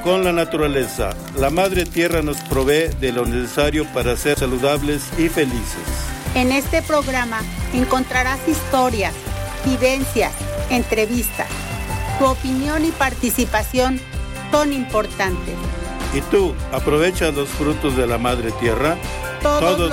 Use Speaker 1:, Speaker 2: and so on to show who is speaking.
Speaker 1: con la naturaleza. La Madre Tierra nos provee de lo necesario para ser saludables y felices.
Speaker 2: En este programa encontrarás historias, vivencias, entrevistas. Tu opinión y participación son importantes.
Speaker 1: ¿Y tú aprovechas los frutos de la Madre Tierra?
Speaker 2: Todos